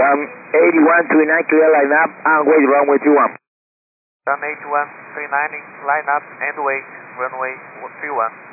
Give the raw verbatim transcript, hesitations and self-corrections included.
Sun eighty-one three nine, clear line up, and wait, runway three one. Sun eighty-one three nine, line up and wait, runway three one.